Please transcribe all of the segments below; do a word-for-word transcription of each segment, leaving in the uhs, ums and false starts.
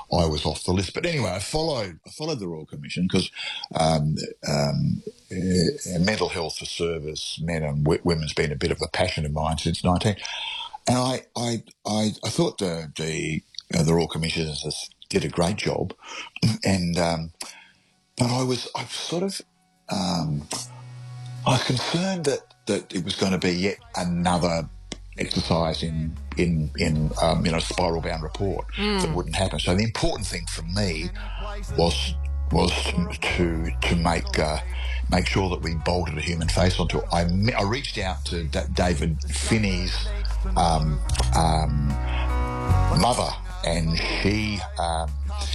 I was off the list. But anyway, I followed I followed the Royal Commission because um, um, uh, mental health for service, men and w- women's been a bit of a passion of mine since nineteen. And I I I, I thought the the, uh, the Royal Commissioners did a great job, and um, but I was I sort of um, I was concerned that, that it was going to be yet another exercise in in in um, you know spiral bound report mm. that wouldn't happen. So the important thing for me was was to to, to make uh, make sure that we bolted a human face onto it. I I reached out to D- David Finney's um, um, mother, and she. Um,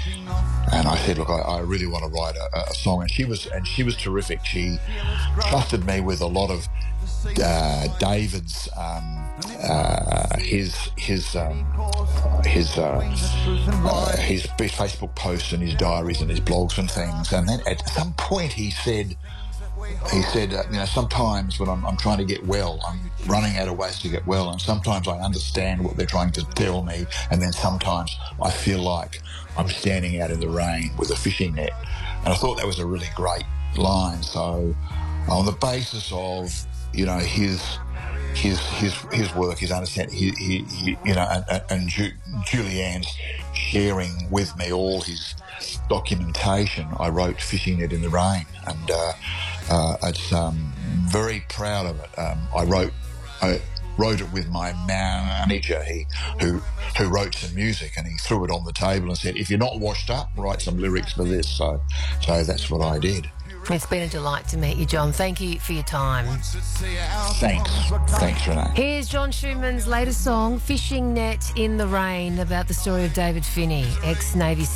And I said, look, I, I really want to write a, a song, and she was and she was terrific. She trusted me with a lot of uh, David's um, uh, his his um, his uh, uh, his Facebook posts and his diaries and his blogs and things. And then at some point he said. He said, uh, you know, sometimes when I'm, I'm trying to get well, I'm running out of ways to get well, and sometimes I understand what they're trying to tell me, and then sometimes I feel like I'm standing out in the rain with a fishing net. And I thought that was a really great line. So on the basis of, you know, his his his his work, his understanding, he, he, he, you know, and, and Ju- Julianne's sharing with me all his documentation, I wrote Fishing Net in the Rain, and uh, uh, it's um, very proud of it. Um, I wrote I wrote it with my manager, he who who wrote some music, and he threw it on the table and said, "If you're not washed up, write some lyrics for this." So, so that's what I did. It's been a delight to meet you, John. Thank you for your time. Thanks. Thanks, Renee. Here's John Schuman's latest song, Fishing Net in the Rain, about the story of David Finney, ex-Navy